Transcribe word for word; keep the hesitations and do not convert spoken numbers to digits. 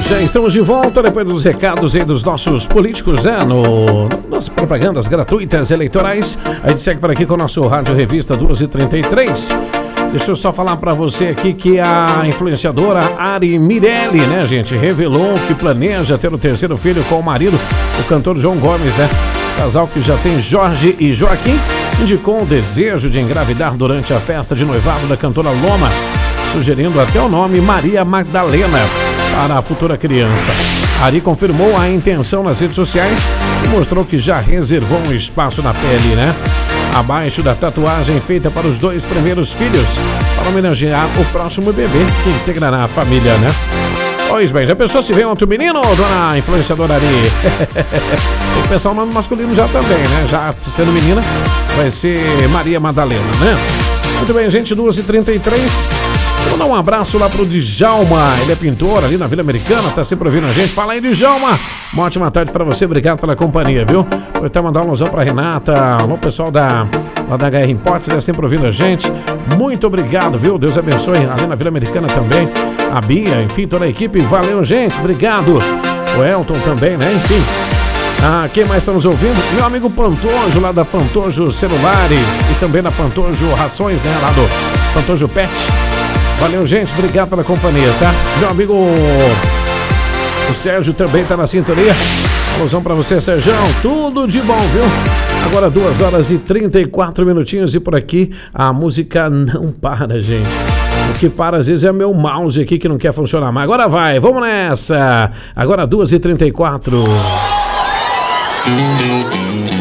Já estamos de volta depois dos recados aí dos nossos políticos, né? No, nas propagandas gratuitas eleitorais. A gente segue por aqui com o nosso Rádio Revista duas e trinta e três. Deixa eu só falar pra você aqui que a influenciadora Ari Mirelli, né, gente, revelou que planeja ter o terceiro filho com o marido, o cantor João Gomes, né? Casal que já tem Jorge e Joaquim, indicou o desejo de engravidar durante a festa de noivado da cantora Loma, sugerindo até o nome Maria Magdalena para a futura criança. Ari confirmou a intenção nas redes sociais e mostrou que já reservou um espaço na pele, né? Abaixo da tatuagem feita para os dois primeiros filhos, para homenagear o próximo bebê que integrará a família, né? Pois bem, já pensou se vem outro menino, dona influenciadora Ari? Tem que pensar o nome masculino já também, né? Já sendo menina, vai ser Maria Madalena, né? Muito bem, gente, duas e trinta e três. Vou dar um abraço lá pro Djalma, ele é pintor ali na Vila Americana, tá sempre ouvindo a gente. Fala aí, Djalma! Uma ótima tarde pra você, obrigado pela companhia, viu? Vou até mandar um alusão pra Renata, alô pessoal da, lá da H R Imports, né, sempre ouvindo a gente. Muito obrigado, viu? Deus abençoe ali na Vila Americana também. A Bia, enfim, toda a equipe, valeu, gente, obrigado. O Elton também, né, enfim. Ah, quem mais está nos ouvindo? Meu amigo Pantojo, lá da Pantojo Celulares e também da Pantojo Rações, né, lá do Pantojo Pet. Valeu, gente, obrigado pela companhia, tá? Meu amigo o Sérgio também tá na sintonia. Alusão pra você, Sérgio, tudo de bom, viu? Agora duas horas e trinta e quatro minutinhos e por aqui a música não para, gente. O que para às vezes é meu mouse aqui que não quer funcionar, mas agora vai, vamos nessa! Agora duas e trinta e quatro.